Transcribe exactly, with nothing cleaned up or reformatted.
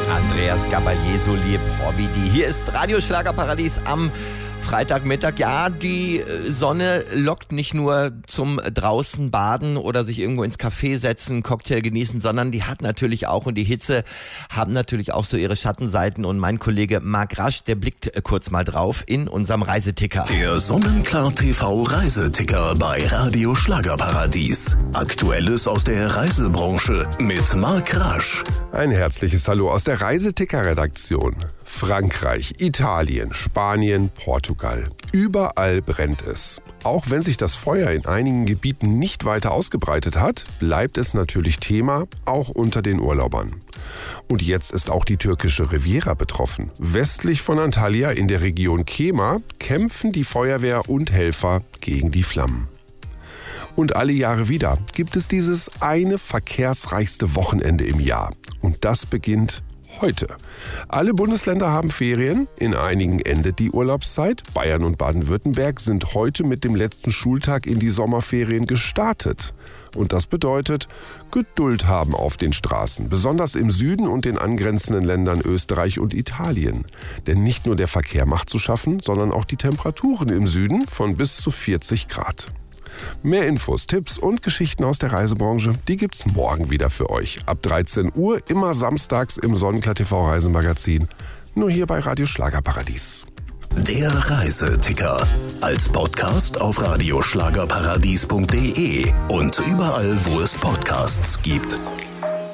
Andreas Gabalier, so lieb Hobby. Die hier ist Radio Schlagerparadies am Freitagmittag. Ja, die Sonne lockt nicht nur zum draußen baden oder sich irgendwo ins Café setzen, Cocktail genießen, sondern die hat natürlich auch, und die Hitze haben natürlich auch so ihre Schattenseiten. Und mein Kollege Marc Rasch, der blickt kurz mal drauf in unserem Reiseticker. Der Sonnenklar T V Reiseticker bei Radio Schlagerparadies. Aktuelles aus der Reisebranche mit Marc Rasch. Ein herzliches Hallo aus der Reiseticker-Redaktion. Frankreich, Italien, Spanien, Portugal. Überall brennt es. Auch wenn sich das Feuer in einigen Gebieten nicht weiter ausgebreitet hat, bleibt es natürlich Thema, auch unter den Urlaubern. Und jetzt ist auch die türkische Riviera betroffen. Westlich von Antalya in der Region Kema kämpfen die Feuerwehr und Helfer gegen die Flammen. Und alle Jahre wieder gibt es dieses eine verkehrsreichste Wochenende im Jahr. Und das beginnt heute. Alle Bundesländer haben Ferien, in einigen endet die Urlaubszeit. Bayern und Baden-Württemberg sind heute mit dem letzten Schultag in die Sommerferien gestartet. Und das bedeutet, Geduld haben auf den Straßen, besonders im Süden und den angrenzenden Ländern Österreich und Italien. Denn nicht nur der Verkehr macht zu schaffen, sondern auch die Temperaturen im Süden von bis zu vierzig Grad. Mehr Infos, Tipps und Geschichten aus der Reisebranche, die gibt's morgen wieder für euch. Ab dreizehn Uhr, immer samstags im Sonnenklar T V Reisemagazin. Nur hier bei Radio Schlagerparadies. Der Reiseticker. Als Podcast auf radioschlagerparadies punkt de und überall, wo es Podcasts gibt.